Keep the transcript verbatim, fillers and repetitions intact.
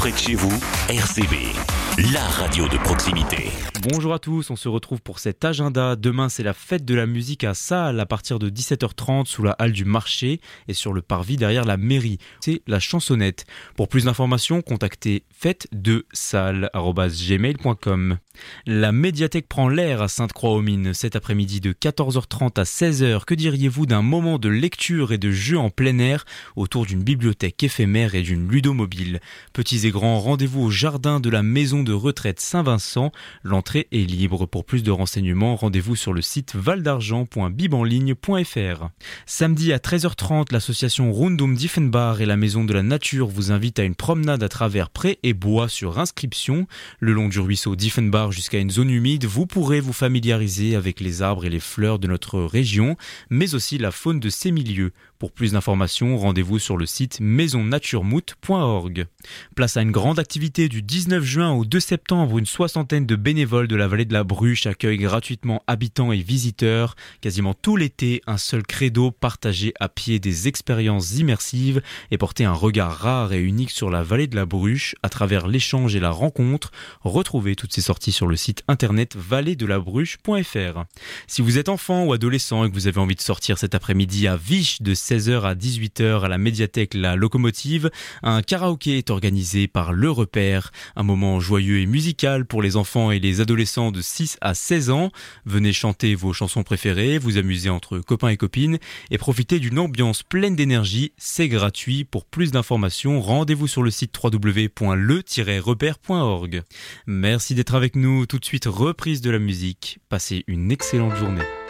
près de chez vous, R C V, la radio de proximité. Bonjour à tous, on se retrouve pour cet agenda. Demain, c'est la fête de la musique à Salles à partir de dix-sept heures trente sous la halle du marché et sur le parvis derrière la mairie. C'est la chansonnette. Pour plus d'informations, contactez fête de salles arobase gmail point com. La médiathèque prend l'air à Sainte-Croix-aux-Mines cet après-midi de quatorze heures trente à seize heures. Que diriez-vous d'un moment de lecture et de jeu en plein air autour d'une bibliothèque éphémère et d'une ludomobile? Petits et grands, rendez-vous au jardin de la maison de retraite Saint-Vincent. L'entrée est libre. Pour plus de renseignements, rendez-vous sur le site valdargent point bibenligne point f r. Samedi à treize heures trente, l'association Rundum Diefenbach et la Maison de la Nature vous invitent à une promenade à travers prés et bois sur inscription. Le long du ruisseau Diefenbach jusqu'à une zone humide, vous pourrez vous familiariser avec les arbres et les fleurs de notre région, mais aussi la faune de ces milieux. Pour plus d'informations, rendez-vous sur le site maison naturemoutte point org. Place à une grande activité du dix-neuf juin au deux septembre. Une soixantaine de bénévoles de la vallée de la Bruche accueillent gratuitement habitants et visiteurs. Quasiment tout l'été, un seul credo, partager à pied des expériences immersives et porter un regard rare et unique sur la vallée de la Bruche à travers l'échange et la rencontre. Retrouvez toutes ces sorties sur le site internet vallée de la bruche point f r. Si vous êtes enfant ou adolescent et que vous avez envie de sortir cet après-midi à Viche de seize heures à dix-huit heures à la médiathèque La Locomotive, un karaoké est organisé par Le Repère, un moment joyeux et musical pour les enfants et les adolescents de six à seize ans. Venez chanter vos chansons préférées, vous amuser entre copains et copines et profiter d'une ambiance pleine d'énergie. C'est gratuit. Pour plus d'informations, rendez-vous sur le site w w w point le tiret repère point org. Merci d'être avec nous. Tout de suite, reprise de la musique. Passez une excellente journée.